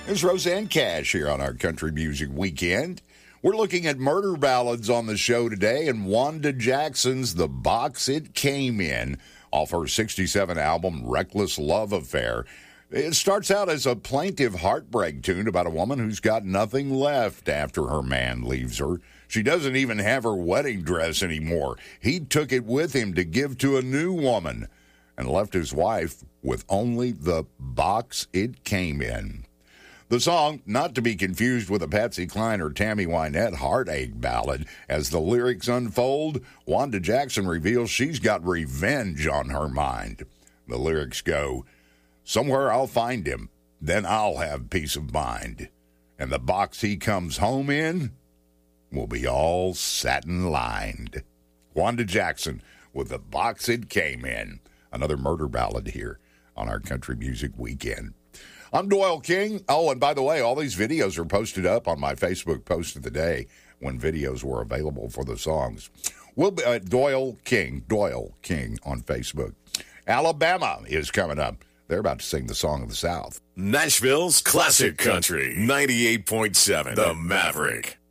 There's Roseanne Cash here on our Country Music Weekend. We're looking at murder ballads on the show today, and Wanda Jackson's The Box It Came In, off her 67 album, Reckless Love Affair. It starts out as a plaintive heartbreak tune about a woman who's got nothing left after her man leaves her. She doesn't even have her wedding dress anymore. He took it with him to give to a new woman and left his wife with only the box it came in. The song, not to be confused with a Patsy Cline or Tammy Wynette heartache ballad. As the lyrics unfold, Wanda Jackson reveals she's got revenge on her mind. The lyrics go, "Somewhere I'll find him, then I'll have peace of mind. And the box he comes home in will be all satin-lined." Wanda Jackson with The Box It Came In. Another murder ballad here on our Country Music Weekend. I'm Doyle King. Oh, and by the way, all these videos are posted up on my Facebook post of the day when videos were available for the songs. We'll be Doyle King on Facebook. Alabama is coming up. They're about to sing the Song of the South. Nashville's Classic Country, 98.7, The Maverick.